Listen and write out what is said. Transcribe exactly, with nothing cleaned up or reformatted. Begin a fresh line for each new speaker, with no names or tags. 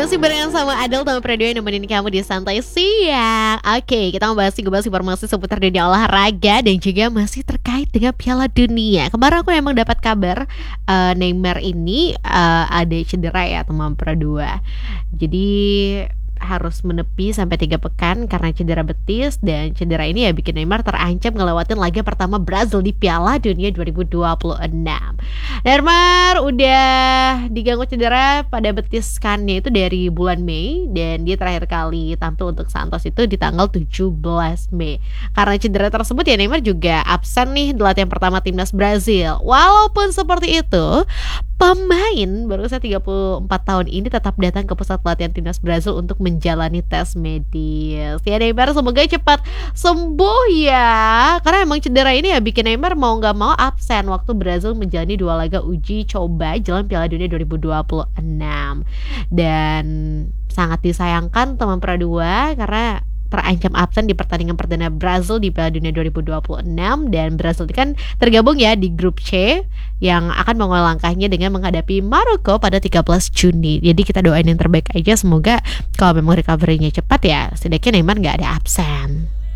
Masih barengan sama Adel sama Predio yang nemenin kamu di Santai Siang. Oke, kita membahas informasi-informasi seputar dunia olahraga dan juga masih terkait dengan Piala Dunia. Kemarin aku emang dapat kabar uh, Neymar ini uh, ada cedera ya teman Predio. Jadi harus menepi sampai tiga pekan karena cedera betis, dan cedera ini ya bikin Neymar terancam ngelewatin laga pertama Brazil di Piala Dunia dua ribu dua puluh enam. Neymar udah diganggu cedera pada betis kannya itu dari bulan Mei, dan dia terakhir kali tampil untuk Santos itu di tanggal tujuh belas Mei. Karena cedera tersebut ya Neymar juga absen nih di latihan pertama timnas Brazil. Walaupun seperti itu, pemain berusia tiga puluh empat tahun ini tetap datang ke pusat latihan timnas Brazil untuk menjalani tes medis. Ya Neymar semoga cepat sembuh ya, karena emang cedera ini ya bikin Neymar mau gak mau absen waktu Brazil menjalani dua laga uji coba jelang Piala Dunia dua ribu dua puluh enam. Dan sangat disayangkan teman Praduo karena terancam absen di pertandingan perdana Brazil di Piala Dunia dua ribu dua puluh enam. Dan Brazil kan tergabung ya di grup C yang akan mengawal langkahnya dengan menghadapi Maroko pada tiga belas Juni. Jadi kita doain yang terbaik aja, semoga kalau memang recovery-nya cepat ya setidaknya Neymar gak ada absen.